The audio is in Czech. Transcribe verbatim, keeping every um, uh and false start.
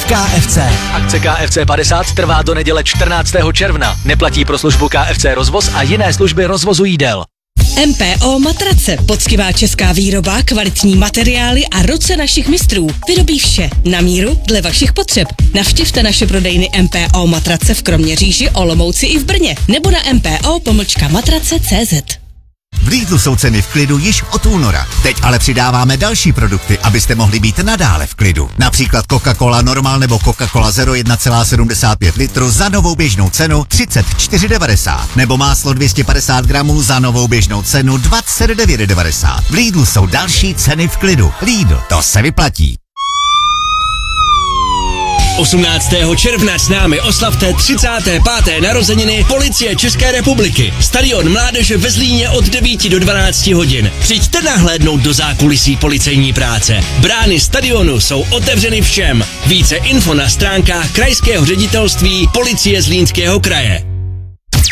v K F C. Akce K F C padesát trvá do neděle čtrnáctého června. Neplatí pro službu K F C Rozvoz a jiné služby rozvozu jídel. M P O Matrace, poctivá česká výroba, kvalitní materiály a ruce našich mistrů. Vyrobí vše na míru dle vašich potřeb. Navštivte naše prodejny M P O Matrace v Kroměříži, Olomouci i v Brně nebo na mpo pomlčka matrace tečka cé zet. V Lidlu jsou ceny v klidu již od února. Teď ale přidáváme další produkty, abyste mohli být nadále v klidu. Například Coca-Cola Normal nebo Coca-Cola Zero jedna celá sedmdesát pět litru za novou běžnou cenu třicet čtyři devadesát. Nebo máslo dvě stě padesát gramů za novou běžnou cenu dvacet devět devadesát. V Lidlu jsou další ceny v klidu. Lidl, to se vyplatí. osmnáctého června s námi oslavte třicáté páté narozeniny Policie České republiky. Stadion Mládeže ve Zlíně od devíti do dvanácti hodin. Přijďte nahlédnout do zákulisí policejní práce. Brány stadionu jsou otevřeny všem. Více info na stránkách Krajského ředitelství Policie Zlínského kraje.